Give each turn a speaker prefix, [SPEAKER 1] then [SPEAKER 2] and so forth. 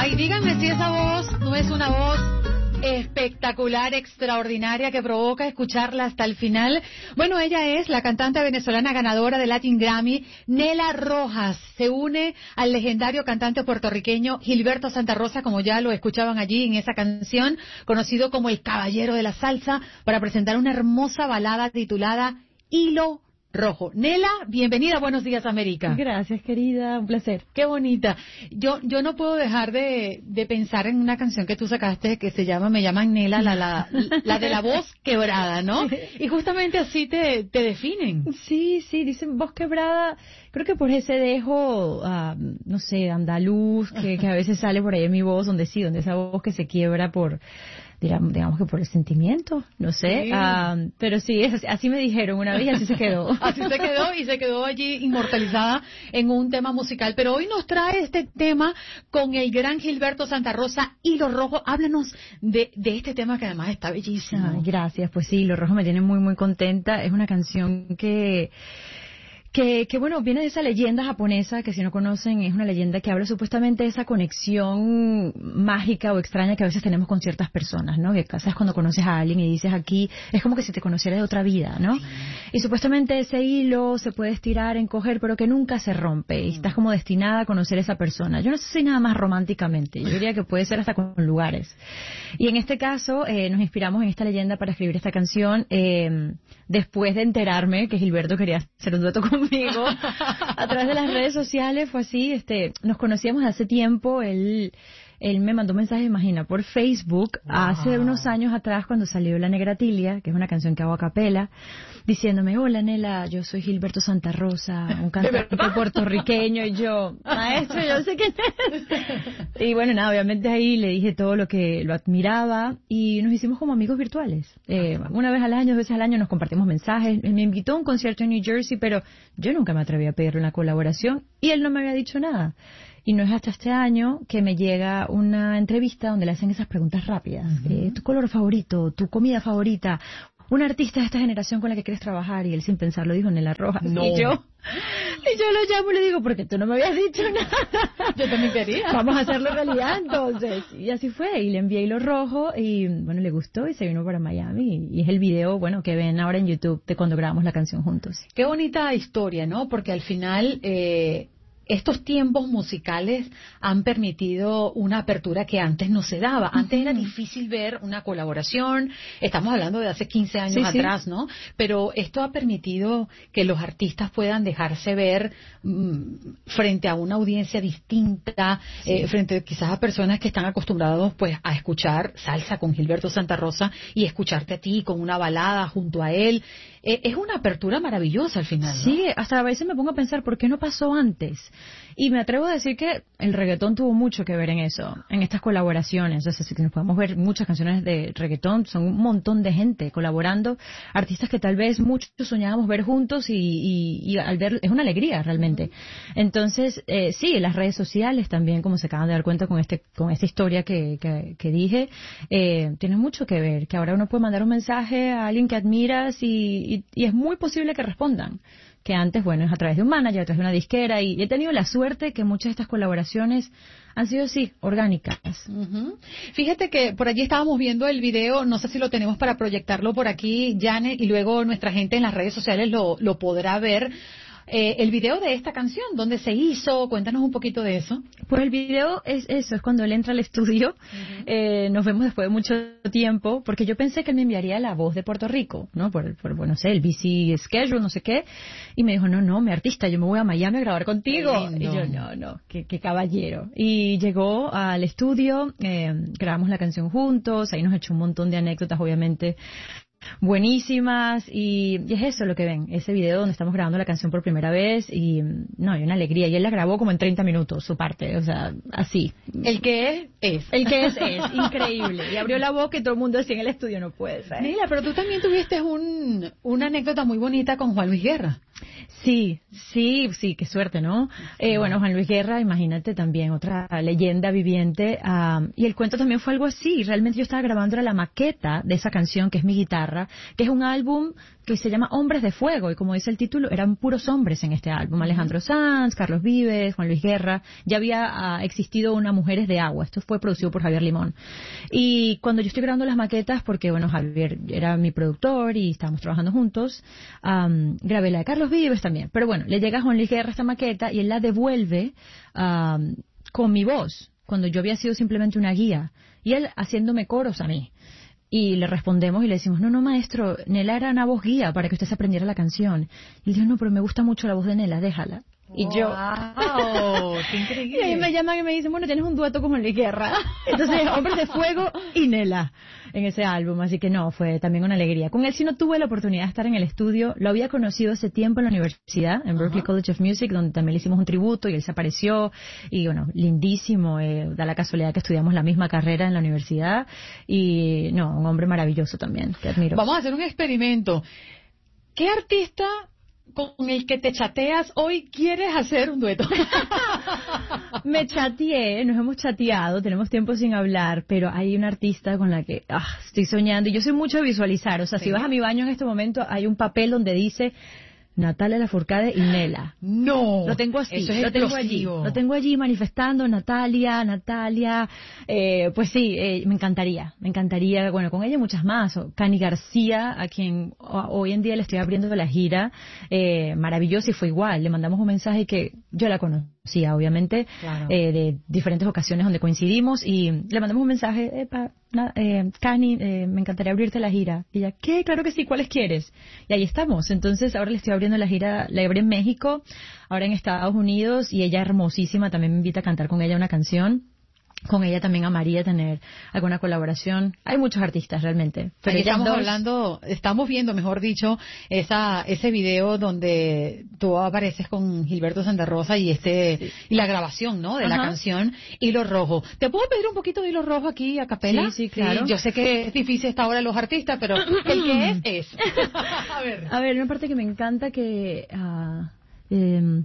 [SPEAKER 1] Ay, díganme si esa voz no es una voz espectacular, extraordinaria, que provoca escucharla hasta el final. Bueno, ella es la cantante venezolana ganadora de Latin Grammy, Nela Rojas. Se une al legendario cantante puertorriqueño Gilberto Santa Rosa, como ya lo escuchaban allí en esa canción, conocido como el Caballero de la Salsa, para presentar una hermosa balada titulada Hilo Rojo. Nela, bienvenida a Buenos Días, América.
[SPEAKER 2] Gracias, querida, un placer.
[SPEAKER 1] Qué bonita. Yo no puedo dejar de pensar en una canción que tú sacaste que se llama Me llaman Nela, la de la voz quebrada, ¿no? Y justamente así te definen.
[SPEAKER 2] Sí, dicen voz quebrada. Creo que por ese dejo, no sé, andaluz, que a veces sale por ahí en mi voz, donde esa voz que se quiebra por, digamos que por el sentimiento, no sé.
[SPEAKER 1] Sí.
[SPEAKER 2] Pero sí, así me dijeron una vez y así se quedó.
[SPEAKER 1] Así se quedó y se quedó allí inmortalizada en un tema musical. Pero hoy nos trae este tema con el gran Gilberto Santa Rosa, Hilo Rojo. Háblanos de este tema que además está bellísimo.
[SPEAKER 2] Ay, gracias, pues sí, Hilo Rojo me tiene muy, muy contenta. Es una canción que bueno, viene de esa leyenda japonesa, que si no conocen, es una leyenda que habla supuestamente de esa conexión mágica o extraña que a veces tenemos con ciertas personas, ¿no? Que sabes cuando conoces a alguien y dices aquí, es como que si te conociera de otra vida, ¿no? Sí. Y supuestamente ese hilo se puede estirar, encoger, pero que nunca se rompe, y estás como destinada a conocer a esa persona. Yo no sé si nada más románticamente, yo diría que puede ser hasta con lugares. Y en este caso, nos inspiramos en esta leyenda para escribir esta canción, después de enterarme que Gilberto quería hacer un dueto conmigo a través de las redes sociales. Fue así, nos conocíamos hace tiempo. Él me mandó un mensaje, imagina, por Facebook, hace unos años atrás, cuando salió La Negra Tilia, que es una canción que hago a capela, diciéndome: hola Nela, yo soy Gilberto Santa Rosa, un cantante puertorriqueño. Y yo, maestro, yo sé quién es. Y bueno, nada, obviamente ahí le dije todo lo que lo admiraba y nos hicimos como amigos virtuales. Una vez al año, 2 veces al año nos compartimos mensajes. Él me invitó a un concierto en New Jersey, pero yo nunca me atreví a pedirle una colaboración y él no me había dicho nada. Y no es hasta este año que me llega una entrevista donde le hacen esas preguntas rápidas. ¿Tu color favorito? ¿Tu comida favorita? ¿Un artista de esta generación con la que quieres trabajar? Y él, sin pensarlo, dijo Nela Rojas.
[SPEAKER 1] No.
[SPEAKER 2] Y yo lo llamo y le digo, porque tú no me habías dicho nada.
[SPEAKER 1] Yo también quería.
[SPEAKER 2] Vamos a hacerlo realidad entonces. Y así fue. Y le envié Hilo Rojo y, bueno, le gustó y se vino para Miami. Y es el video, bueno, que ven ahora en YouTube de cuando grabamos la canción juntos.
[SPEAKER 1] Qué bonita historia, ¿no? Porque al final estos tiempos musicales han permitido una apertura que antes no se daba. Antes era difícil ver una colaboración. Estamos hablando de hace 15 años atrás, sí, ¿no? Pero esto ha permitido que los artistas puedan dejarse ver frente a una audiencia distinta, frente quizás a personas que están acostumbrados pues a escuchar salsa con Gilberto Santa Rosa y escucharte a ti con una balada junto a él. Es una apertura maravillosa al final, ¿no?
[SPEAKER 2] Sí, hasta a veces me pongo a pensar por qué no pasó antes. Y me atrevo a decir que el reggaetón tuvo mucho que ver en eso, en estas colaboraciones. O sea, si nos podemos ver muchas canciones de reggaetón, son un montón de gente colaborando, artistas que tal vez muchos soñábamos ver juntos y al ver es una alegría realmente. Entonces, sí, las redes sociales también, como se acaban de dar cuenta con esta historia que dije, tienen mucho que ver, que ahora uno puede mandar un mensaje a alguien que admiras y es muy posible que respondan. Que antes, bueno, es a través de un manager, a través de una disquera, y he tenido la suerte que muchas de estas colaboraciones han sido, sí, orgánicas.
[SPEAKER 1] Fíjate que por allí estábamos viendo el video, no sé si lo tenemos para proyectarlo por aquí, Janet, y luego nuestra gente en las redes sociales lo podrá ver. El video de esta canción, ¿dónde se hizo? Cuéntanos un poquito de eso.
[SPEAKER 2] Pues el video es eso, es cuando él entra al estudio, nos vemos después de mucho tiempo, porque yo pensé que él me enviaría la voz de Puerto Rico, ¿no? Por no sé, el busy schedule, no sé qué, y me dijo, no, mi artista, yo me voy a Miami a grabar contigo. Y yo, no, qué caballero. Y llegó al estudio, grabamos la canción juntos, ahí nos echó un montón de anécdotas, obviamente, buenísimas, y es eso lo que ven, ese video donde estamos grabando la canción por primera vez y no, hay una alegría, y él la grabó como en 30 minutos, su parte, o sea, así.
[SPEAKER 1] El que es
[SPEAKER 2] increíble, y abrió la boca y todo el mundo decía en el estudio, no puede ser.
[SPEAKER 1] Mira, pero tú también tuviste una anécdota muy bonita con Juan Luis Guerra.
[SPEAKER 2] Sí, qué suerte, ¿no? Bueno, Juan Luis Guerra, imagínate también, otra leyenda viviente. Y el cuento también fue algo así. Realmente yo estaba grabando la maqueta de esa canción, que es Mi Guitarra, que es un álbum que se llama Hombres de Fuego, y como dice el título, eran puros hombres en este álbum. Alejandro Sanz, Carlos Vives, Juan Luis Guerra. Ya había existido una Mujeres de Agua. Esto fue producido por Javier Limón. Y cuando yo estoy grabando las maquetas, porque bueno, Javier era mi productor y estábamos trabajando juntos, grabé la de Carlos Vives también. Pero bueno, le llega a Juan Luis Guerra esta maqueta y él la devuelve con mi voz, cuando yo había sido simplemente una guía, y él haciéndome coros a mí. Y le respondemos y le decimos, no, maestro, Nela era una voz guía para que usted se aprendiera la canción. Y él dijo, no, pero me gusta mucho la voz de Nela, déjala. Y yo,
[SPEAKER 1] ¡wow! ¡Qué increíble!
[SPEAKER 2] Y ahí me llaman y me dicen, bueno, tienes un dueto con Juan Luis Guerra. Entonces, Hombres de Fuego y Nela en ese álbum. Así que no, fue también una alegría. Con él sí no tuve la oportunidad de estar en el estudio. Lo había conocido hace tiempo en la universidad, en Berklee College of Music, donde también le hicimos un tributo y él se apareció. Y bueno, lindísimo. Da la casualidad que estudiamos la misma carrera en la universidad. Y no, un hombre maravilloso también, que admiro.
[SPEAKER 1] Vamos a hacer un experimento. ¿Qué artista con el que te chateas hoy quieres hacer un dueto?
[SPEAKER 2] Me chateé, nos hemos chateado, tenemos tiempo sin hablar, pero hay una artista con la que estoy soñando, y yo soy mucho de visualizar. O sea, si vas a mi baño en este momento, hay un papel donde dice Natalia Lafourcade y Nela.
[SPEAKER 1] No.
[SPEAKER 2] Lo tengo así.
[SPEAKER 1] Eso es
[SPEAKER 2] lo tengo allí manifestando Natalia. Pues sí, me encantaría. Bueno, con ella muchas más. Cani García, a quien hoy en día le estoy abriendo la gira, maravillosa, y fue igual. Le mandamos un mensaje que yo la conocía, obviamente,
[SPEAKER 1] claro,
[SPEAKER 2] de diferentes ocasiones donde coincidimos, y le mandamos un mensaje, Cani, me encantaría abrirte la gira. Y ella, ¿qué? Claro que sí, ¿cuáles quieres? Y ahí estamos. Entonces ahora le estoy abriendo la gira, la abrí en México, ahora en Estados Unidos, y ella hermosísima, también me invita a cantar con ella una canción. Con ella también amaría tener alguna colaboración. Hay muchos artistas realmente.
[SPEAKER 1] Pero estamos viendo, mejor dicho, ese video donde tú apareces con Gilberto Santa Rosa y y la grabación, ¿no? De la canción Hilo Rojo. ¿Te puedo pedir un poquito de Hilo Rojo aquí a capela?
[SPEAKER 2] Sí, claro.
[SPEAKER 1] Yo sé que es difícil esta hora los artistas, pero el que es. A ver,
[SPEAKER 2] una parte que me encanta, que